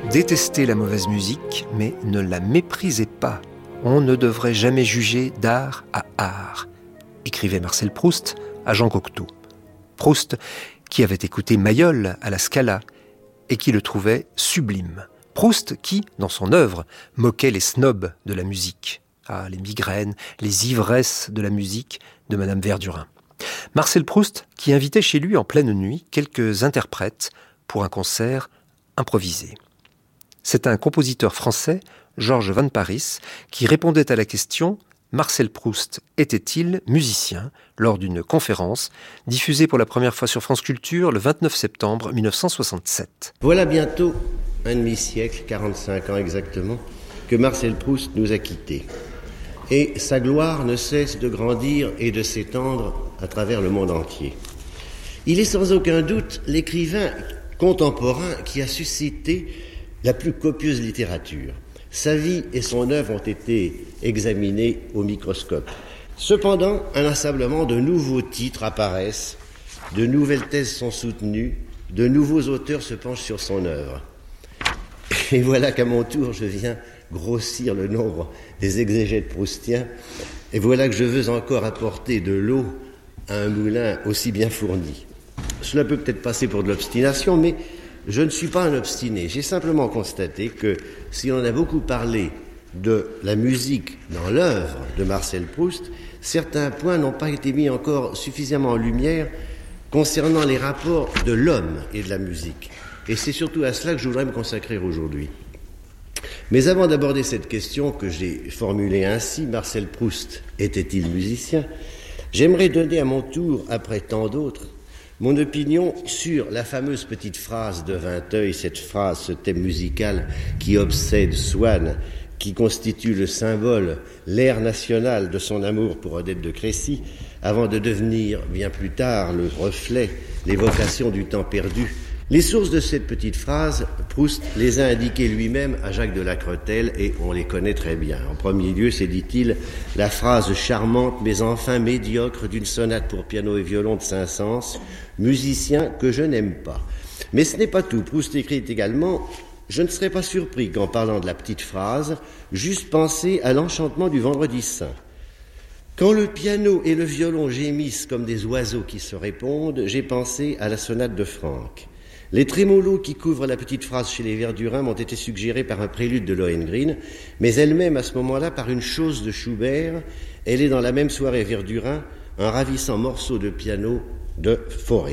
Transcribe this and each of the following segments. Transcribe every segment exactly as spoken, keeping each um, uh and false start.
Détestez la mauvaise musique, mais ne la méprisez pas. On ne devrait jamais juger d'art à art, écrivait Marcel Proust à Jean Cocteau. Proust, qui avait écouté Mayol à la Scala et qui le trouvait sublime. Proust qui, dans son œuvre, moquait les snobs de la musique. Ah, les migraines, les ivresses de la musique de Madame Verdurin. Marcel Proust qui invitait chez lui en pleine nuit quelques interprètes pour un concert improvisé. C'est un compositeur français, Georges Van Parijs, qui répondait à la question « Marcel Proust était-il musicien ?» lors d'une conférence diffusée pour la première fois sur France Culture le vingt-neuf septembre mille neuf cent soixante-sept. Voilà bientôt un demi-siècle, quarante-cinq ans exactement, que Marcel Proust nous a quittés. Et sa gloire ne cesse de grandir et de s'étendre à travers le monde entier. Il est sans aucun doute l'écrivain contemporain qui a suscité la plus copieuse littérature. Sa vie et son œuvre ont été examinées au microscope. Cependant, inlassablement, de nouveaux titres apparaissent, de nouvelles thèses sont soutenues, de nouveaux auteurs se penchent sur son œuvre. Et voilà qu'à mon tour, je viens grossir le nombre des exégètes proustiens, et voilà que je veux encore apporter de l'eau à un moulin aussi bien fourni. Cela peut peut-être passer pour de l'obstination, mais je ne suis pas un obstiné. J'ai simplement constaté que si on a beaucoup parlé de la musique dans l'œuvre de Marcel Proust, certains points n'ont pas été mis encore suffisamment en lumière concernant les rapports de l'homme et de la musique. Et c'est surtout à cela que je voudrais me consacrer aujourd'hui. Mais avant d'aborder cette question que j'ai formulée ainsi, Marcel Proust était-il musicien ? J'aimerais donner à mon tour, après tant d'autres, mon opinion sur la fameuse petite phrase de Vinteuil, cette phrase, ce thème musical qui obsède Swann, qui constitue le symbole, l'air national de son amour pour Odette de Crécy, avant de devenir bien plus tard le reflet, l'évocation du temps perdu. Les sources de cette petite phrase, Proust les a indiquées lui-même à Jacques de Lacretelle et on les connaît très bien. En premier lieu, c'est, dit-il, la phrase charmante mais enfin médiocre d'une sonate pour piano et violon de Saint-Saëns, musicien que je n'aime pas. Mais ce n'est pas tout. Proust écrit également « Je ne serais pas surpris qu'en parlant de la petite phrase, j'eusse pensé à l'enchantement du Vendredi Saint. Quand le piano et le violon gémissent comme des oiseaux qui se répondent, j'ai pensé à la sonate de Franck. Les trémolos qui couvrent la petite phrase chez les Verdurin m'ont été suggérés par un prélude de Lohengrin, mais elle-même à ce moment-là par une chose de Schubert. Elle est dans la même soirée Verdurin, un ravissant morceau de piano de Fauré.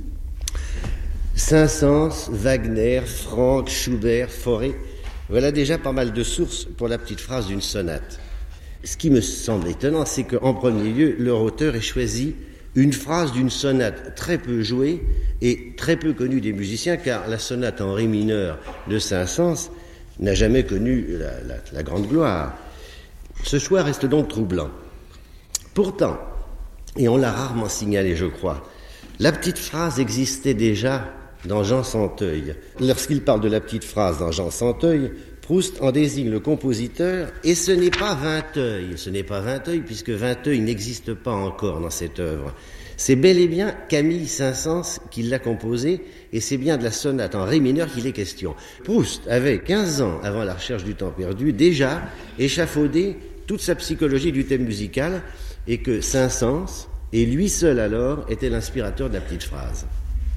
Saint-Saëns, Wagner, Franck, Schubert, Fauré, voilà déjà pas mal de sources pour la petite phrase d'une sonate. Ce qui me semble étonnant, c'est qu'en premier lieu, leur auteur ait choisi une phrase d'une sonate très peu jouée et très peu connue des musiciens, car la sonate en ré mineur de Saint-Saëns n'a jamais connu la, la, la grande gloire. Ce choix reste donc troublant. Pourtant, et on l'a rarement signalé, je crois, la petite phrase existait déjà dans Jean Santeuil. Lorsqu'il parle de la petite phrase dans Jean Santeuil, Proust en désigne le compositeur, et ce n'est pas Vinteuil, ce n'est pas Vinteuil, puisque Vinteuil n'existe pas encore dans cette œuvre. C'est bel et bien Camille Saint-Saëns qui l'a composé, et c'est bien de la sonate en ré mineur qu'il est question. Proust avait quinze ans avant la recherche du temps perdu, déjà échafaudé toute sa psychologie du thème musical, et que Saint-Saëns, et lui seul alors, était l'inspirateur de la petite phrase.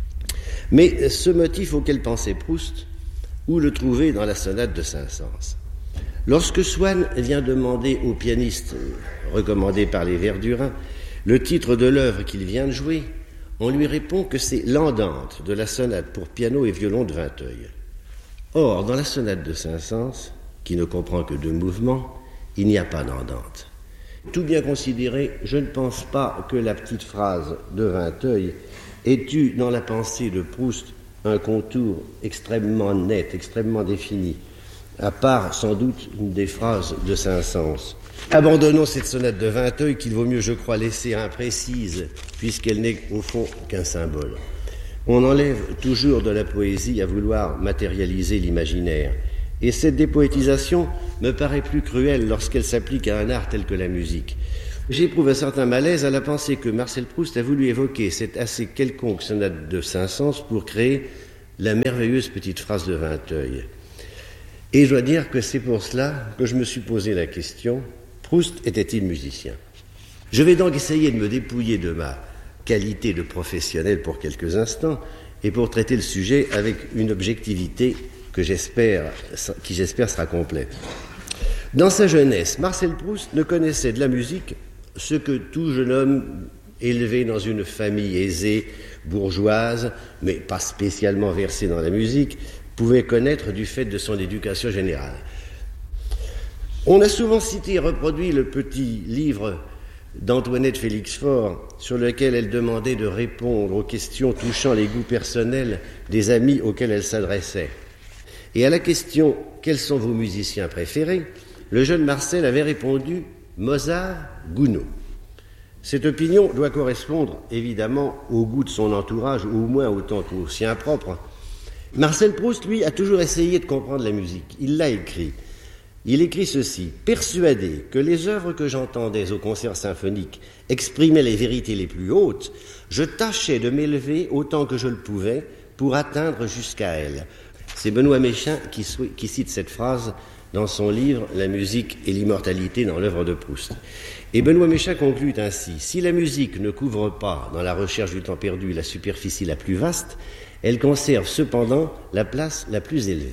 Mais ce motif auquel pensait Proust, où le trouver dans la sonate de Saint-Saëns. Lorsque Swann vient demander au pianiste recommandé par les Verdurin le titre de l'œuvre qu'il vient de jouer, on lui répond que c'est l'andante de la sonate pour piano et violon de Vinteuil. Or, dans la sonate de Saint-Saëns, qui ne comprend que deux mouvements, il n'y a pas d'andante. Tout bien considéré, je ne pense pas que la petite phrase de Vinteuil ait eu dans la pensée de Proust un contour extrêmement net, extrêmement défini, à part sans doute une des phrases de Saint-Saëns. Abandonnons cette sonate de Vinteuil qu'il vaut mieux, je crois, laisser imprécise, puisqu'elle n'est au fond qu'un symbole. On enlève toujours de la poésie à vouloir matérialiser l'imaginaire, et cette dépoétisation me paraît plus cruelle lorsqu'elle s'applique à un art tel que la musique. J'éprouve un certain malaise à la pensée que Marcel Proust a voulu évoquer cette assez quelconque sonate de Saint-Saëns pour créer la merveilleuse petite phrase de Vinteuil. Et je dois dire que c'est pour cela que je me suis posé la question, Proust était-il musicien ? Je vais donc essayer de me dépouiller de ma qualité de professionnel pour quelques instants et pour traiter le sujet avec une objectivité que j'espère, qui j'espère sera complète. Dans sa jeunesse, Marcel Proust ne connaissait de la musique ce que tout jeune homme élevé dans une famille aisée, bourgeoise, mais pas spécialement versé dans la musique, pouvait connaître du fait de son éducation générale. On a souvent cité et reproduit le petit livre d'Antoinette Félix Faure, sur lequel elle demandait de répondre aux questions touchant les goûts personnels des amis auxquels elle s'adressait. Et à la question « Quels sont vos musiciens préférés ?», le jeune Marcel avait répondu « Mozart, Gounod ». Cette opinion doit correspondre évidemment au goût de son entourage, ou au moins autant qu'au sien propre. Marcel Proust, lui, a toujours essayé de comprendre la musique. Il l'a écrit. Il écrit ceci: « Persuadé que les œuvres que j'entendais au concert symphonique exprimaient les vérités les plus hautes, je tâchais de m'élever autant que je le pouvais pour atteindre jusqu'à elles. » C'est Benoît Méchain qui, qui cite cette phrase dans son livre « La musique et l'immortalité dans l'œuvre de Proust ». Et Benoît Méchain conclut ainsi: « Si la musique ne couvre pas, dans la recherche du temps perdu, la superficie la plus vaste, elle conserve cependant la place la plus élevée. »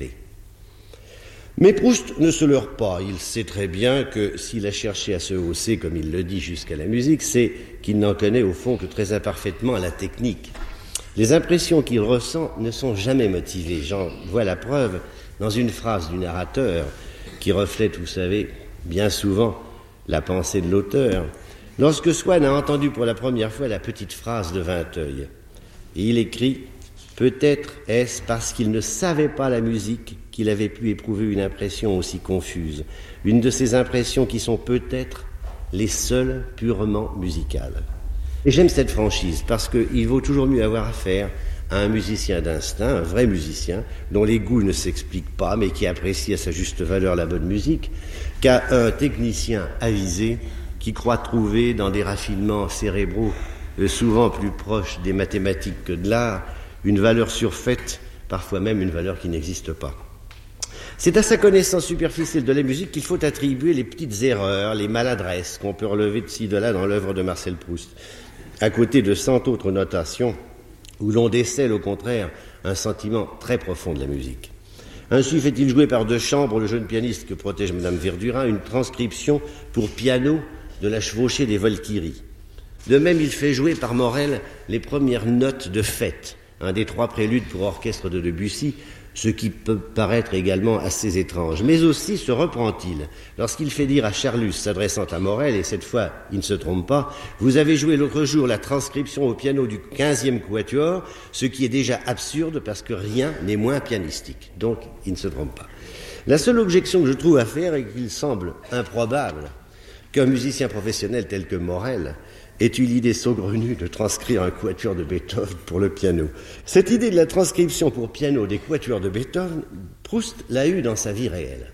Mais Proust ne se leurre pas. Il sait très bien que s'il a cherché à se hausser, comme il le dit, jusqu'à la musique, c'est qu'il n'en connaît au fond que très imparfaitement la technique. Les impressions qu'il ressent ne sont jamais motivées. J'en vois la preuve dans une phrase du narrateur qui reflète, vous savez, bien souvent la pensée de l'auteur. Lorsque Swann a entendu pour la première fois la petite phrase de Vinteuil, et il écrit « Peut-être est-ce parce qu'il ne savait pas la musique qu'il avait pu éprouver une impression aussi confuse, une de ces impressions qui sont peut-être les seules purement musicales. » Et j'aime cette franchise parce qu'il vaut toujours mieux avoir affaire à un musicien d'instinct, un vrai musicien, dont les goûts ne s'expliquent pas, mais qui apprécie à sa juste valeur la bonne musique, qu'à un technicien avisé qui croit trouver dans des raffinements cérébraux souvent plus proches des mathématiques que de l'art, une valeur surfaite, parfois même une valeur qui n'existe pas. C'est à sa connaissance superficielle de la musique qu'il faut attribuer les petites erreurs, les maladresses qu'on peut relever de ci de là dans l'œuvre de Marcel Proust, à côté de cent autres notations où l'on décèle au contraire un sentiment très profond de la musique. Ainsi fait-il jouer par deux chambres, le jeune pianiste que protège Madame Verdurin, une transcription pour piano de la chevauchée des Valkyries. De même, il fait jouer par Morel les premières notes de Fête, un des trois préludes pour orchestre de Debussy, ce qui peut paraître également assez étrange. Mais aussi se reprend-il lorsqu'il fait dire à Charlus, s'adressant à Morel, et cette fois il ne se trompe pas, « Vous avez joué l'autre jour la transcription au piano du quinzième quatuor, ce qui est déjà absurde parce que rien n'est moins pianistique. » Donc il ne se trompe pas. La seule objection que je trouve à faire est qu'il semble improbable qu'un musicien professionnel tel que Morel ait eu l'idée saugrenue de transcrire un quatuor de Beethoven pour le piano. Cette idée de la transcription pour piano des quatuors de Beethoven, Proust l'a eue dans sa vie réelle.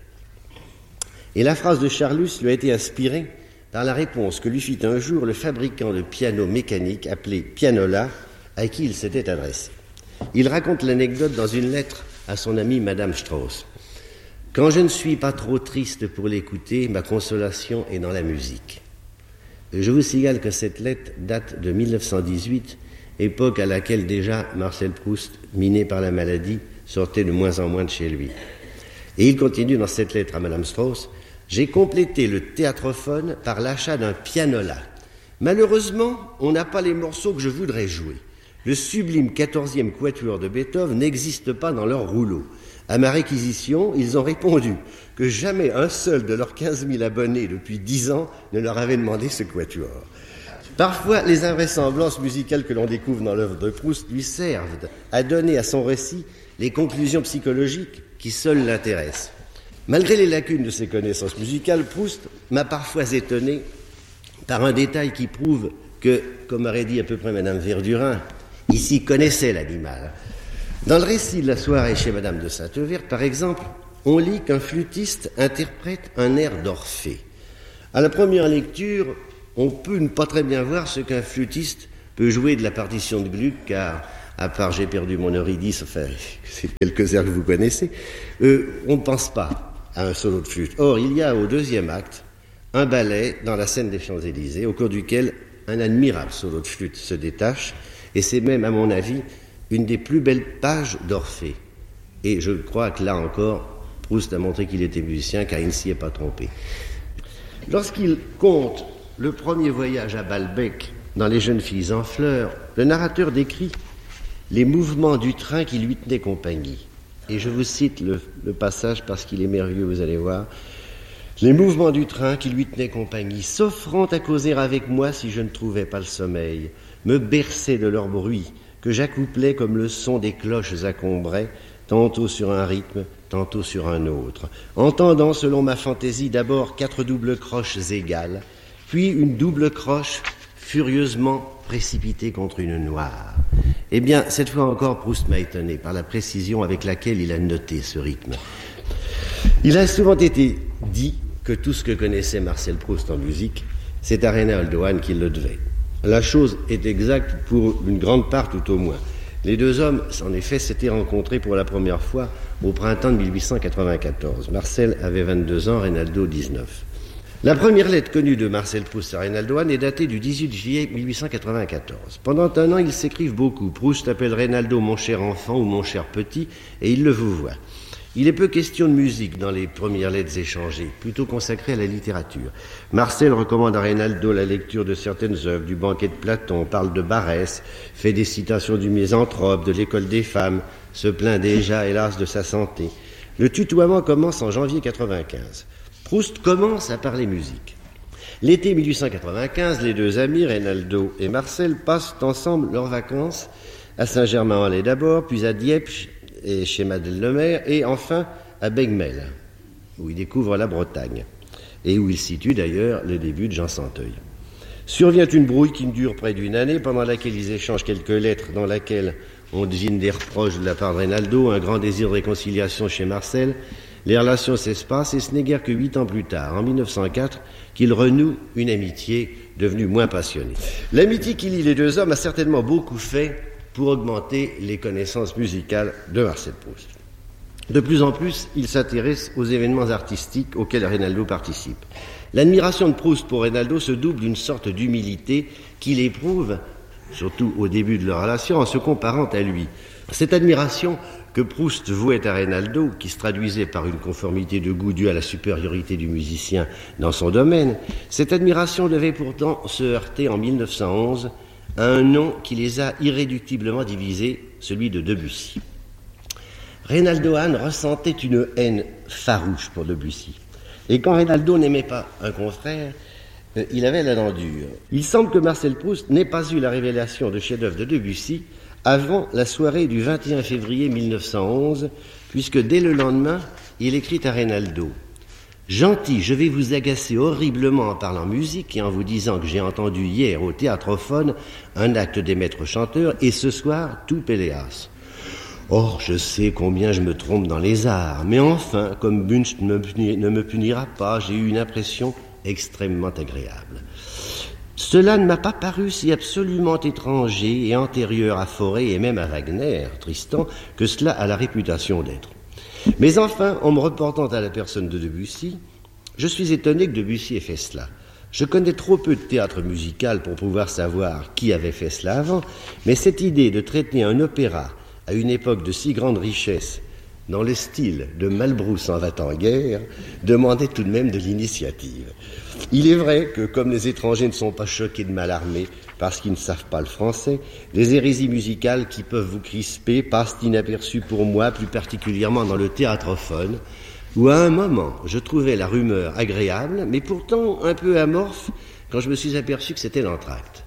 Et la phrase de Charlus lui a été inspirée par la réponse que lui fit un jour le fabricant de pianos mécaniques appelé Pianola, à qui il s'était adressé. Il raconte l'anecdote dans une lettre à son amie Madame Strauss. « Quand je ne suis pas trop triste pour l'écouter, ma consolation est dans la musique. » Je vous signale que cette lettre date de mille neuf cent dix-huit, époque à laquelle déjà Marcel Proust, miné par la maladie, sortait de moins en moins de chez lui. Et il continue dans cette lettre à Madame Strauss: « J'ai complété le théâtrophone par l'achat d'un pianola. Malheureusement, on n'a pas les morceaux que je voudrais jouer. Le sublime quatorzième quatuor de Beethoven n'existe pas dans leur rouleau. À ma réquisition, ils ont répondu que jamais un seul de leurs quinze mille abonnés depuis dix ans ne leur avait demandé ce quatuor. » Parfois, les invraisemblances musicales que l'on découvre dans l'œuvre de Proust lui servent à donner à son récit les conclusions psychologiques qui seules l'intéressent. Malgré les lacunes de ses connaissances musicales, Proust m'a parfois étonné par un détail qui prouve que, comme aurait dit à peu près Madame Verdurin, ici connaissait l'animal. Dans le récit de la soirée chez Madame de Sainte-Verte, par exemple, on lit qu'un flûtiste interprète un air d'Orphée. À la première lecture, on peut ne pas très bien voir ce qu'un flûtiste peut jouer de la partition de Gluck, car à part J'ai perdu mon Eurydice, enfin, c'est quelques airs que vous connaissez, euh, on ne pense pas à un solo de flûte. Or, il y a au deuxième acte un ballet dans la scène des Champs-Élysées, au cours duquel un admirable solo de flûte se détache, et c'est même, à mon avis, une des plus belles pages d'Orphée. Et je crois que là encore, Proust a montré qu'il était musicien, car il ne s'y est pas trompé. Lorsqu'il conte le premier voyage à Balbec dans Les jeunes filles en fleurs, le narrateur décrit les mouvements du train qui lui tenait compagnie. Et je vous cite le, le passage parce qu'il est merveilleux, vous allez voir. Les mouvements du train qui lui tenaient compagnie, s'offrant à causer avec moi si je ne trouvais pas le sommeil, me berçaient de leur bruit, que j'accouplais comme le son des cloches accombraient, tantôt sur un rythme, tantôt sur un autre, entendant selon ma fantaisie d'abord quatre doubles croches égales, puis une double croche furieusement précipitée contre une noire. Eh bien, cette fois encore, Proust m'a étonné par la précision avec laquelle il a noté ce rythme. Il a souvent été dit que tout ce que connaissait Marcel Proust en musique, c'est à Reynaldo Hahn qu'il le devait. La chose est exacte pour une grande part tout au moins. Les deux hommes, en effet, s'étaient rencontrés pour la première fois au printemps de mille huit cent quatre-vingt-quatorze. Marcel avait vingt-deux ans, Reynaldo dix-neuf. La première lettre connue de Marcel Proust à Reynaldo Hahn est datée du dix-huit juillet mille huit cent quatre-vingt-quatorze. Pendant un an, ils s'écrivent beaucoup. Proust appelle Reynaldo mon cher enfant ou mon cher petit, et il le vouvoie. Il est peu question de musique dans les premières lettres échangées, plutôt consacrées à la littérature. Marcel recommande à Reynaldo la lecture de certaines œuvres, du banquet de Platon, parle de Barès, fait des citations du Misanthrope, de l'école des femmes, se plaint déjà, hélas, de sa santé. Le tutoiement commence en janvier quatre-vingt-quinze. Proust commence à parler musique. L'été mille huit cent quatre-vingt-quinze, les deux amis, Reynaldo et Marcel, passent ensemble leurs vacances à Saint-Germain-en-Laye d'abord, puis à Dieppe, et chez Madeleine Lemaire, et enfin à Begmel, où il découvre la Bretagne, et où il situe d'ailleurs le début de Jean Santeuil. Survient une brouille qui dure près d'une année, pendant laquelle ils échangent quelques lettres dans laquelle on devine des reproches de la part de Reynaldo, un grand désir de réconciliation chez Marcel. Les relations s'espacent, et ce n'est guère que huit ans plus tard, en mille neuf cent quatre, qu'ils renouent une amitié devenue moins passionnée. L'amitié qui lie les deux hommes a certainement beaucoup fait pour augmenter les connaissances musicales de Marcel Proust. De plus en plus, il s'intéresse aux événements artistiques auxquels Reynaldo participe. L'admiration de Proust pour Reynaldo se double d'une sorte d'humilité qu'il éprouve, surtout au début de leur relation, en se comparant à lui. Cette admiration que Proust vouait à Reynaldo, qui se traduisait par une conformité de goût due à la supériorité du musicien dans son domaine, cette admiration devait pourtant se heurter en mille neuf cent onze à un nom qui les a irréductiblement divisés, celui de Debussy. Reynaldo Hahn ressentait une haine farouche pour Debussy. Et quand Reynaldo n'aimait pas un confrère, euh, il avait la dent dure. Il semble que Marcel Proust n'ait pas eu la révélation de chef-d'œuvre de Debussy avant la soirée du vingt et un février mille neuf cent onze, puisque dès le lendemain, il écrit à Reynaldo « Gentil, je vais vous agacer horriblement en parlant musique et en vous disant que j'ai entendu hier au Théâtrophone un acte des maîtres chanteurs et ce soir tout Péléas. Or, je sais combien je me trompe dans les arts, mais enfin, comme Bunch ne me, punira, ne me punira pas, j'ai eu une impression extrêmement agréable. Cela ne m'a pas paru si absolument étranger et antérieur à Fauré et même à Wagner, Tristan, que cela a la réputation d'être. Mais enfin, en me reportant à la personne de Debussy, je suis étonné que Debussy ait fait cela. Je connais trop peu de théâtre musical pour pouvoir savoir qui avait fait cela avant, mais cette idée de traiter un opéra à une époque de si grande richesse, dans le style de Malbrousse en va-t-en-guerre, demandait tout de même de l'initiative. Il est vrai que, comme les étrangers ne sont pas choqués de Mallarmé parce qu'ils ne savent pas le français, les hérésies musicales qui peuvent vous crisper passent inaperçues pour moi, plus particulièrement dans le théâtrophone, où à un moment je trouvais la rumeur agréable, mais pourtant un peu amorphe, quand je me suis aperçu que c'était l'entracte.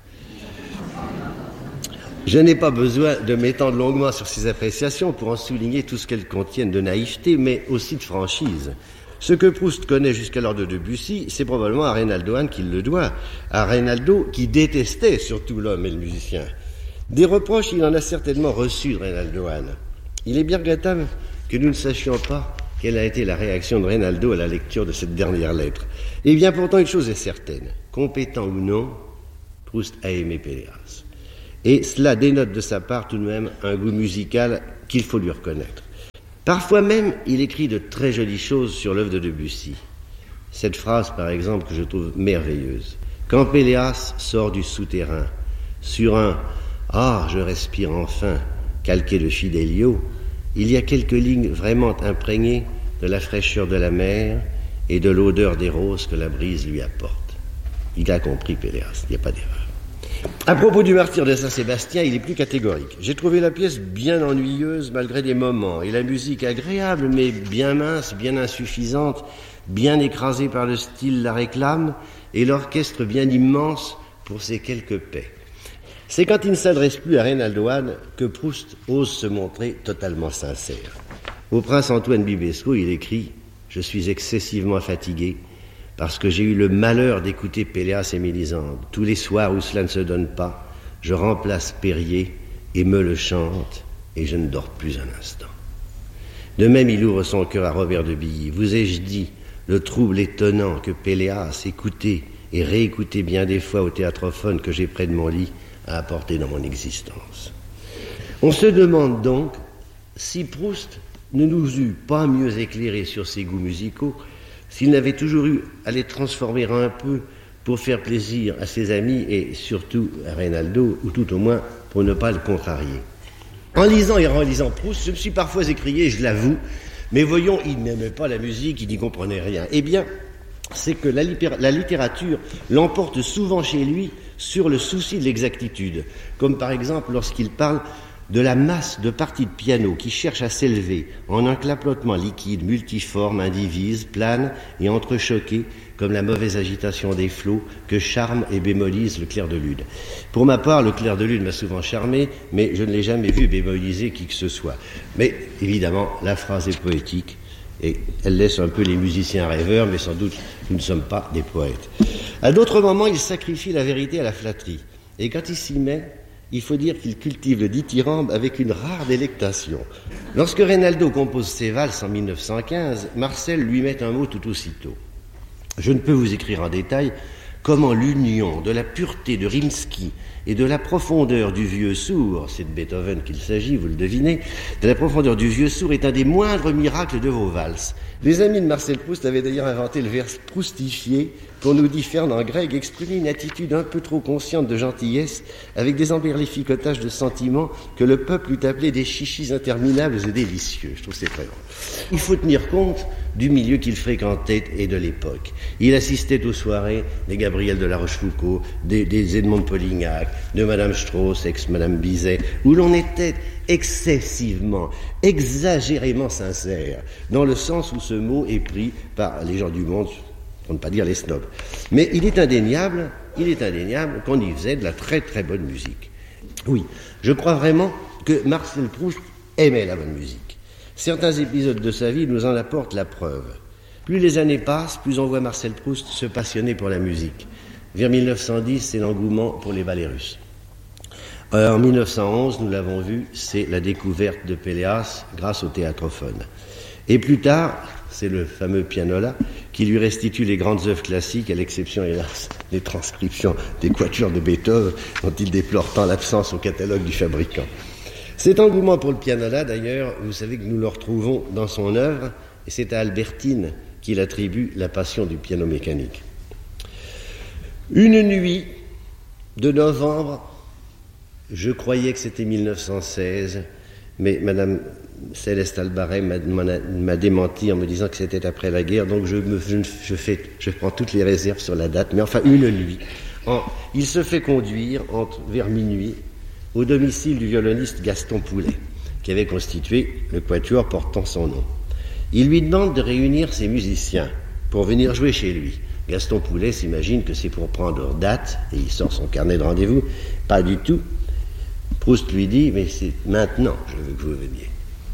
Je n'ai pas besoin de m'étendre longuement sur ces appréciations pour en souligner tout ce qu'elles contiennent de naïveté, mais aussi de franchise. Ce que Proust connaît jusqu'alors de Debussy, c'est probablement à Reynaldo Hahn qu'il le doit, à Reynaldo qui détestait surtout l'homme et le musicien. Des reproches, il en a certainement reçu de Reynaldo Hahn. Il est bien regrettable que nous ne sachions pas quelle a été la réaction de Reynaldo à la lecture de cette dernière lettre. Et bien pourtant, une chose est certaine, compétent ou non, Proust a aimé Péléas. Et cela dénote de sa part tout de même un goût musical qu'il faut lui reconnaître. Parfois même, il écrit de très jolies choses sur l'œuvre de Debussy. Cette phrase, par exemple, que je trouve merveilleuse. Quand Péléas sort du souterrain, sur un « Ah, je respire enfin » calqué de Fidelio, il y a quelques lignes vraiment imprégnées de la fraîcheur de la mer et de l'odeur des roses que la brise lui apporte. Il a compris Péléas, il n'y a pas d'erreur. À propos du martyre de Saint-Sébastien, il est plus catégorique. J'ai trouvé la pièce bien ennuyeuse malgré des moments, et la musique agréable, mais bien mince, bien insuffisante, bien écrasée par le style la réclame, et l'orchestre bien immense pour ses quelques paix. C'est quand il ne s'adresse plus à Reynaldoane que Proust ose se montrer totalement sincère. Au prince Antoine Bibesco, il écrit « Je suis excessivement fatigué parce que j'ai eu le malheur d'écouter Péléas et Mélisande. Tous les soirs où cela ne se donne pas, je remplace Périer et me le chante et je ne dors plus un instant. » De même, il ouvre son cœur à Robert de Billy. « Vous ai-je dit le trouble étonnant que Péléas, écouté et réécouté bien des fois au théâtrophone que j'ai près de mon lit, a apporté dans mon existence. » On se demande donc si Proust ne nous eût pas mieux éclairés sur ses goûts musicaux, s'il n'avait toujours eu à les transformer un peu pour faire plaisir à ses amis et surtout à Reynaldo, ou tout au moins pour ne pas le contrarier. En lisant et en relisant Proust, je me suis parfois écrié, je l'avoue, mais voyons, il n'aimait pas la musique, il n'y comprenait rien. Eh bien, c'est que la, littér- la littérature l'emporte souvent chez lui sur le souci de l'exactitude, comme par exemple lorsqu'il parle de la masse de parties de piano qui cherchent à s'élever en un clapotement liquide, multiforme, indivise, plane et entrechoqué, comme la mauvaise agitation des flots que charme et bémolise le clair de lune. Pour ma part, le clair de lune m'a souvent charmé, mais je ne l'ai jamais vu bémoliser qui que ce soit. Mais évidemment, la phrase est poétique et elle laisse un peu les musiciens rêveurs, mais sans doute nous ne sommes pas des poètes. À d'autres moments, il sacrifie la vérité à la flatterie. Et quand il s'y met, il faut dire qu'il cultive le dithyrambe avec une rare délectation. Lorsque Reynaldo compose ses valses en mille neuf cent quinze, Marcel lui met un mot tout aussitôt. Je ne peux vous écrire en détail comment l'union de la pureté de Rimsky et de la profondeur du vieux sourd, c'est de Beethoven qu'il s'agit, vous le devinez, de la profondeur du vieux sourd est un des moindres miracles de vos valses. Les amis de Marcel Proust avaient d'ailleurs inventé le vers proustifié, qu'on nous dit Fernand Gregg exprimait une attitude un peu trop consciente de gentillesse, avec des emberlificotages de sentiments que le peuple eût appelé des chichis interminables et délicieux. Je trouve que c'est très drôle. Il faut tenir compte du milieu qu'il fréquentait et de l'époque. Il assistait aux soirées des Gabriel de la Rochefoucauld, des, des Edmond de Polignac, de Madame Strauss, ex-Madame Bizet, où l'on était excessivement, exagérément sincère, dans le sens où ce mot est pris par les gens du monde, pour ne pas dire les snobs. Mais il est indéniable, il est indéniable qu'on y faisait de la très très bonne musique. Oui, je crois vraiment que Marcel Proust aimait la bonne musique. Certains épisodes de sa vie nous en apportent la preuve. Plus les années passent, plus on voit Marcel Proust se passionner pour la musique. Vers mille neuf cent dix, c'est l'engouement pour les ballets russes. Euh, en mille neuf cent onze, nous l'avons vu, c'est la découverte de Péléas grâce au théâtrophone. Et plus tard, c'est le fameux Pianola qui lui restitue les grandes œuvres classiques, à l'exception, hélas, des transcriptions des quatuors de Beethoven, dont il déplore tant l'absence au catalogue du fabricant. Cet engouement pour le Pianola, d'ailleurs, vous savez que nous le retrouvons dans son œuvre, et c'est à Albertine qu'il attribue la passion du piano mécanique. Une nuit de novembre, je croyais que c'était mille neuf cent seize, mais Madame Céleste Albaret m'a, m'a démenti en me disant que c'était après la guerre, donc je, me, je, je, fais, je prends toutes les réserves sur la date, mais enfin une nuit. En, il se fait conduire entre, vers minuit au domicile du violoniste Gaston Poulet, qui avait constitué le quatuor portant son nom. Il lui demande de réunir ses musiciens pour venir jouer chez lui. Gaston Poulet s'imagine que c'est pour prendre date, et il sort son carnet de rendez-vous. Pas du tout. Proust lui dit, mais c'est maintenant que je veux que vous veniez.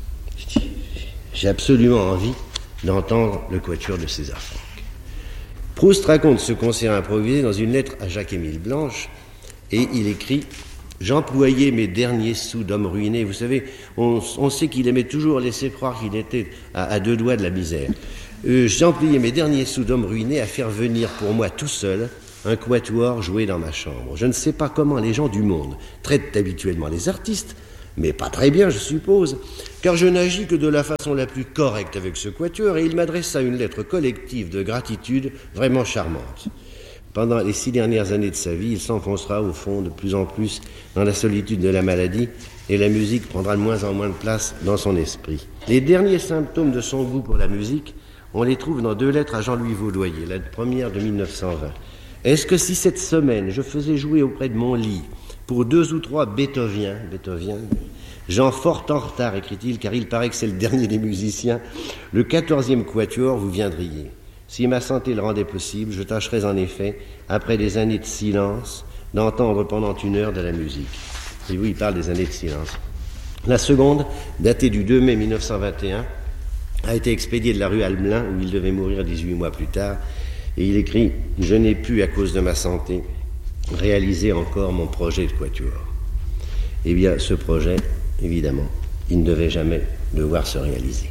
J'ai absolument envie d'entendre le quatuor de César Franck. Proust raconte ce concert improvisé dans une lettre à Jacques-Émile Blanche, et il écrit « J'employais mes derniers sous d'homme ruiné ». Vous savez, on, on sait qu'il aimait toujours laisser croire qu'il était à, à deux doigts de la misère. Euh, J'employais mes derniers sous d'homme ruiné à faire venir pour moi tout seul un quatuor joué dans ma chambre. Je ne sais pas comment les gens du monde traitent habituellement les artistes, mais pas très bien, je suppose, car je n'agis que de la façon la plus correcte avec ce quatuor, et il m'adressa une lettre collective de gratitude vraiment charmante. Pendant les six dernières années de sa vie, il s'enfoncera au fond de plus en plus dans la solitude de la maladie, et la musique prendra de moins en moins de place dans son esprit. Les derniers symptômes de son goût pour la musique, on les trouve dans deux lettres à Jean-Louis Vaudoyer, la première de mille neuf cent vingt. Est-ce que si cette semaine je faisais jouer auprès de mon lit pour deux ou trois Beethoviens, Beethoviens, gens fort en retard, écrit-il, car il paraît que c'est le dernier des musiciens, le quatorzième quatuor, vous viendriez. Si ma santé le rendait possible, je tâcherais en effet, après des années de silence, d'entendre pendant une heure de la musique. Et oui, il parle des années de silence. La seconde, datée du deux mai mille neuf cent vingt et un, a été expédiée de la rue Almelin, où il devait mourir dix-huit mois plus tard, et il écrit « Je n'ai pu, à cause de ma santé, réaliser encore mon projet de quatuor. » Eh bien, ce projet, évidemment, il ne devait jamais devoir se réaliser.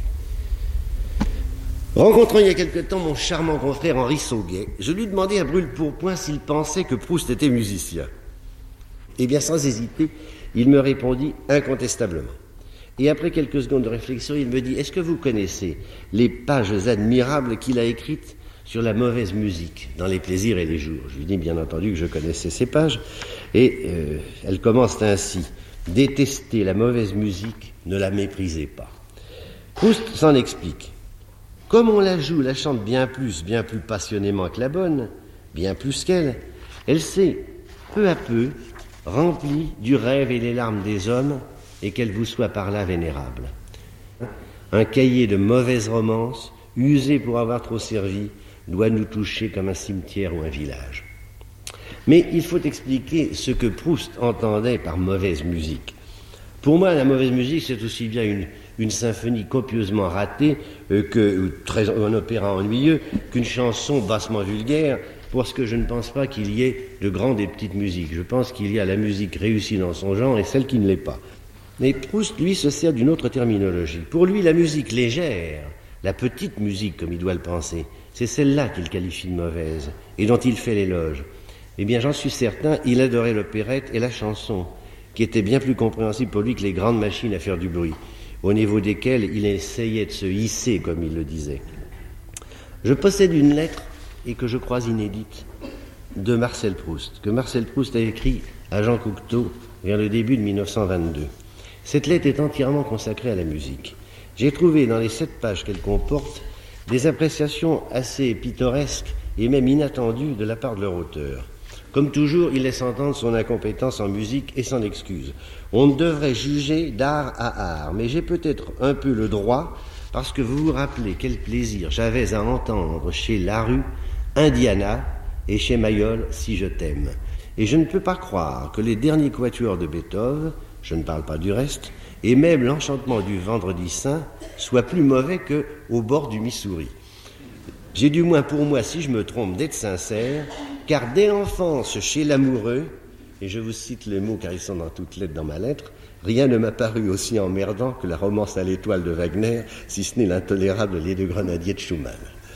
Rencontrant il y a quelque temps mon charmant confrère Henri Sauguet, je lui demandai à brûle-pourpoint s'il pensait que Proust était musicien. Eh bien, sans hésiter, il me répondit incontestablement. Et après quelques secondes de réflexion, il me dit « Est-ce que vous connaissez les pages admirables qu'il a écrites sur la mauvaise musique dans Les plaisirs et les jours ?» Je lui dis bien entendu que je connaissais ces pages, et euh, elles commencent ainsi. « Détestez la mauvaise musique, ne la méprisez pas. » Proust s'en explique. Comme on la joue, la chante bien plus, bien plus passionnément que la bonne, bien plus qu'elle, elle s'est, peu à peu, remplie du rêve et les larmes des hommes, et qu'elle vous soit par là vénérable. Un cahier de mauvaises romances, usé pour avoir trop servi, doit nous toucher comme un cimetière ou un village. Mais il faut expliquer ce que Proust entendait par mauvaise musique. Pour moi, la mauvaise musique, c'est aussi bien une, une symphonie copieusement ratée, euh, que, très, un opéra ennuyeux, qu'une chanson bassement vulgaire, parce que je ne pense pas qu'il y ait de grandes et petites musiques. Je pense qu'il y a la musique réussie dans son genre et celle qui ne l'est pas. Mais Proust, lui, se sert d'une autre terminologie. Pour lui, la musique légère, la petite musique, comme il doit le penser, c'est celle-là qu'il qualifie de mauvaise et dont il fait l'éloge. Eh bien, j'en suis certain, il adorait l'opérette et la chanson, qui étaient bien plus compréhensibles pour lui que les grandes machines à faire du bruit, au niveau desquelles il essayait de se hisser, comme il le disait. Je possède une lettre, et que je crois inédite, de Marcel Proust, que Marcel Proust a écrit à Jean Cocteau vers le début de mille neuf cent vingt-deux. Cette lettre est entièrement consacrée à la musique. J'ai trouvé dans les sept pages qu'elle comporte des appréciations assez pittoresques et même inattendues de la part de leur auteur. Comme toujours, il laisse entendre son incompétence en musique et son excuse. On ne devrait juger d'art à art, mais j'ai peut-être un peu le droit, parce que vous vous rappelez quel plaisir j'avais à entendre chez Larue, Indiana, et chez Mayol, Si je t'aime. Et je ne peux pas croire que les derniers quatuors de Beethoven, je ne parle pas du reste, et même l'enchantement du Vendredi Saint, soient plus mauvais que Au bord du Missouri. J'ai du moins pour moi, si je me trompe, d'être sincère, car dès l'enfance, chez l'amoureux, et je vous cite les mots car ils sont dans toutes lettres dans ma lettre, rien ne m'a paru aussi emmerdant que la romance à l'étoile de Wagner, si ce n'est l'intolérable Les Deux Grenadiers de Schumann.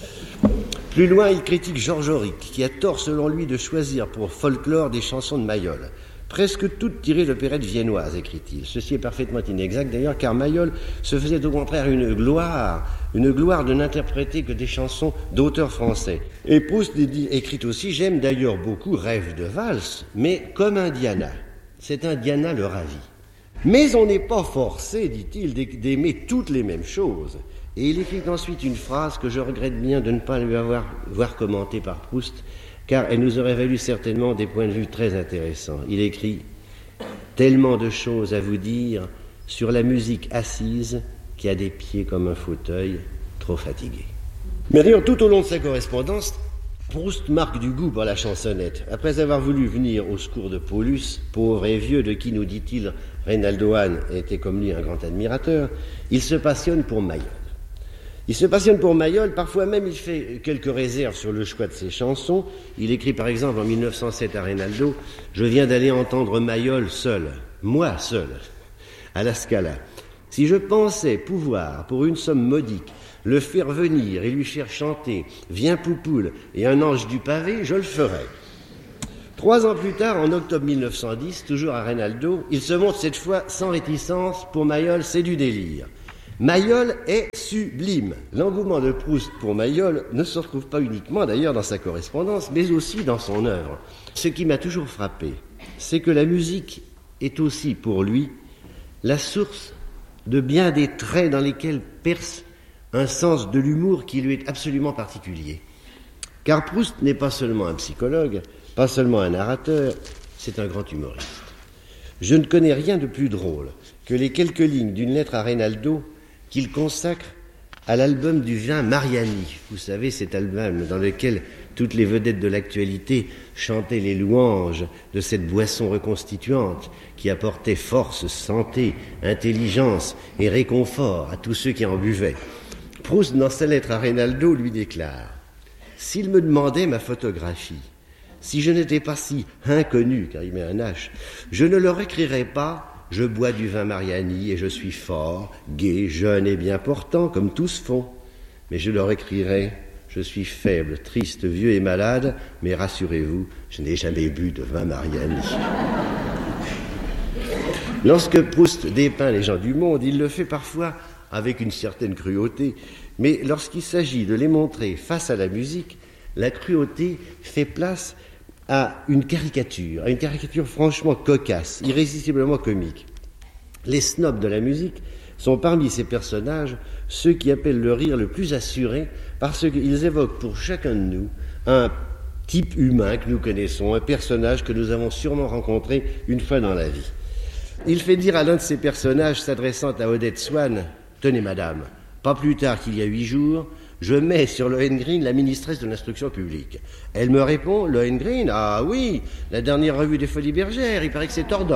Plus loin, il critique Georges Auric, qui a tort selon lui de choisir pour folklore des chansons de Mayol. Presque toutes tirées d'opérettes viennoises, écrit-il. Ceci est parfaitement inexact d'ailleurs, car Mayol se faisait au contraire une gloire, une gloire de n'interpréter que des chansons d'auteurs français. Et Proust écrit aussi, j'aime d'ailleurs beaucoup Rêve de valse, mais comme Indiana. C'est Indiana le ravi. Mais on n'est pas forcé, dit-il, d'aimer toutes les mêmes choses. Et il écrit ensuite une phrase que je regrette bien de ne pas lui avoir voir commentée par Proust, car elle nous aurait valu certainement des points de vue très intéressants. Il écrit « Tellement de choses à vous dire sur la musique assise qui a des pieds comme un fauteuil, trop fatigué. » Mais d'ailleurs, tout au long de sa correspondance, Proust marque du goût pour la chansonnette. Après avoir voulu venir au secours de Paulus, pauvre et vieux de qui, nous dit-il, Reynaldo Hahn était comme lui un grand admirateur, il se passionne pour Mayol. Il se passionne pour Mayol, parfois même il fait quelques réserves sur le choix de ses chansons. Il écrit par exemple en mille neuf cent sept à Reynaldo « Je viens d'aller entendre Mayol seul, moi seul, à la Scala. Si je pensais pouvoir, pour une somme modique, le faire venir et lui faire chanter « Viens Poupoule » et « Un ange du pavé », je le ferais. Trois ans plus tard, en octobre mille neuf cent dix, toujours à Reynaldo, il se montre cette fois sans réticence. Pour Mayol, c'est du délire. Mayol est sublime. L'engouement de Proust pour Mayol ne se retrouve pas uniquement d'ailleurs dans sa correspondance, mais aussi dans son œuvre. Ce qui m'a toujours frappé, c'est que la musique est aussi pour lui la source de bien des traits dans lesquels perce un sens de l'humour qui lui est absolument particulier. Car Proust n'est pas seulement un psychologue, pas seulement un narrateur, c'est un grand humoriste. Je ne connais rien de plus drôle que les quelques lignes d'une lettre à Reynaldo qu'il consacre à l'album du vin Mariani. Vous savez, cet album dans lequel toutes les vedettes de l'actualité chantaient les louanges de cette boisson reconstituante qui apportait force, santé, intelligence et réconfort à tous ceux qui en buvaient. Proust, dans sa lettre à Reynaldo, lui déclare « S'il me demandait ma photographie, si je n'étais pas si inconnu, car il met un H, je ne leur écrirais pas « Je bois du vin Mariani et je suis fort, gai, jeune et bien portant, comme tous font. » Mais je leur écrirais « Je suis faible, triste, vieux et malade, mais rassurez-vous, je n'ai jamais bu de vin Mariani. » Lorsque Proust dépeint les gens du monde, il le fait parfois avec une certaine cruauté, mais lorsqu'il s'agit de les montrer face à la musique, la cruauté fait place à une caricature, à une caricature franchement cocasse, irrésistiblement comique. Les snobs de la musique sont parmi ces personnages ceux qui appellent le rire le plus assuré parce qu'ils évoquent pour chacun de nous un type humain que nous connaissons, un personnage que nous avons sûrement rencontré une fois dans la vie. Il fait dire à l'un de ces personnages, s'adressant à Odette Swann, « Tenez madame, pas plus tard qu'il y a huit jours, je mets sur Lohengrin la ministresse de l'instruction publique. » Elle me répond, « Lohengrin, ah oui, la dernière revue des Folies Bergères, il paraît que c'est tordant. »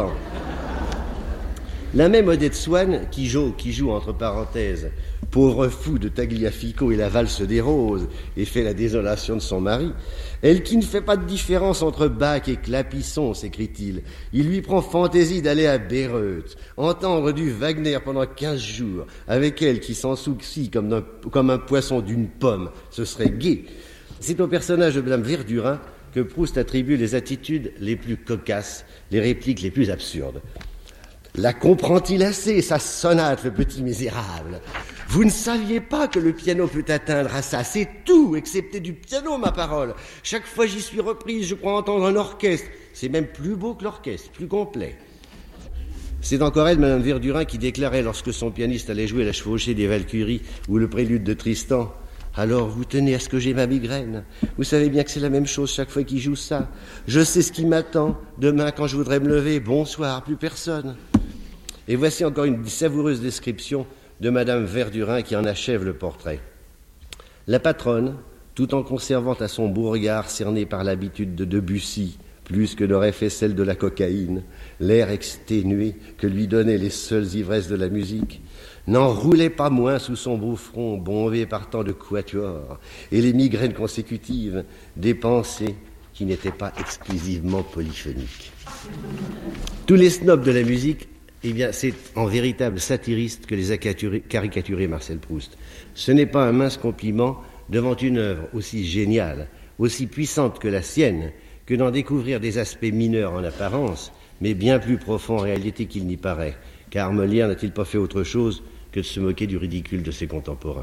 La même Odette Swann, qui joue, qui joue entre parenthèses, pauvre fou de Tagliafico et la valse des roses, et fait la désolation de son mari, elle qui ne fait pas de différence entre Bach et Clapisson, s'écrie-t-il. Il lui prend fantaisie d'aller à Bayreuth, entendre du Wagner pendant quinze jours, avec elle qui s'en soucie comme un, comme un poisson d'une pomme, ce serait gai. C'est au personnage de Madame Verdurin que Proust attribue les attitudes les plus cocasses, les répliques les plus absurdes. La comprend-il assez, sa sonate, le petit misérable? Vous ne saviez pas que le piano peut atteindre à ça, c'est tout, excepté du piano, ma parole. Chaque fois j'y suis reprise, je crois entendre un orchestre. C'est même plus beau que l'orchestre, plus complet. C'est encore elle, Madame Verdurin, qui déclarait lorsque son pianiste allait jouer la chevauchée des Valkyries ou le prélude de Tristan. Alors vous tenez à ce que j'ai ma migraine. Vous savez bien que c'est la même chose chaque fois qu'il joue ça. Je sais ce qui m'attend. Demain, quand je voudrais me lever, bonsoir, plus personne. Et voici encore une savoureuse description de Madame Verdurin qui en achève le portrait. La patronne, tout en conservant à son beau regard cerné par l'habitude de Debussy, plus que n'aurait fait celle de la cocaïne, l'air exténué que lui donnaient les seules ivresses de la musique, n'en roulait pas moins sous son beau front bombé par tant de quatuors et les migraines consécutives des pensées qui n'étaient pas exclusivement polyphoniques. Tous les snobs de la musique, eh bien, c'est en véritable satiriste que les a caricaturés Marcel Proust. Ce n'est pas un mince compliment devant une œuvre aussi géniale, aussi puissante que la sienne, que d'en découvrir des aspects mineurs en apparence, mais bien plus profonds en réalité qu'il n'y paraît, car Molière n'a-t-il pas fait autre chose que de se moquer du ridicule de ses contemporains.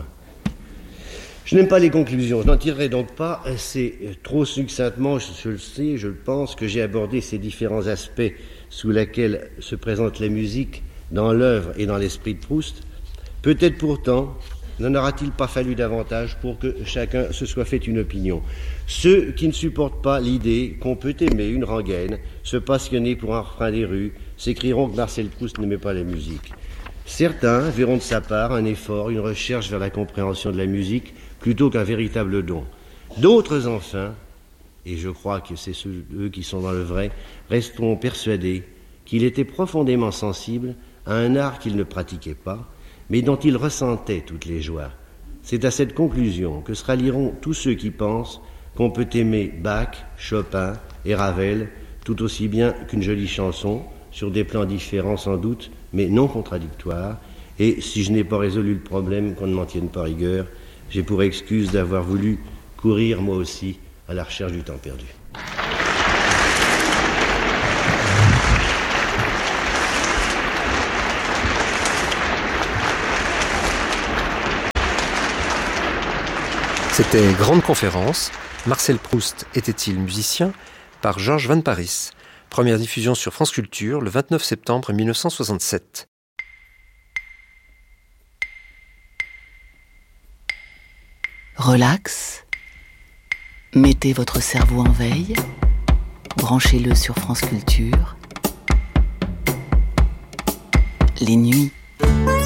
Je n'aime pas les conclusions, je n'en tirerai donc pas, c'est trop succinctement, je, je le sais, je le pense, que j'ai abordé ces différents aspects sous lesquels se présente la musique dans l'œuvre et dans l'esprit de Proust. Peut-être pourtant n'en aura-t-il pas fallu davantage pour que chacun se soit fait une opinion. Ceux qui ne supportent pas l'idée qu'on peut aimer une rengaine, se passionner pour un refrain des rues, s'écrieront que Marcel Proust n'aimait pas la musique. Certains verront de sa part un effort, une recherche vers la compréhension de la musique, plutôt qu'un véritable don. D'autres, enfin, et je crois que c'est ceux, eux qui sont dans le vrai, resteront persuadés qu'il était profondément sensible à un art qu'il ne pratiquait pas, mais dont il ressentait toutes les joies. C'est à cette conclusion que se rallieront tous ceux qui pensent qu'on peut aimer Bach, Chopin et Ravel tout aussi bien qu'une jolie chanson, sur des plans différents sans doute, mais non contradictoires, et si je n'ai pas résolu le problème, qu'on ne m'en tienne pas rigueur, j'ai pour excuse d'avoir voulu courir moi aussi à la recherche du temps perdu. C'était Grande Conférence. Marcel Proust était-il musicien ? Par Georges Van Parijs. Première diffusion sur France Culture le vingt-neuf septembre mille neuf cent soixante-sept. Relax. Mettez votre cerveau en veille. Branchez-le sur France Culture. Les nuits.